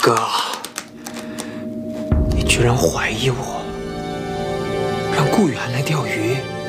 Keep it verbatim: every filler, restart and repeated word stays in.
哥，你居然怀疑我，让顾源来钓鱼？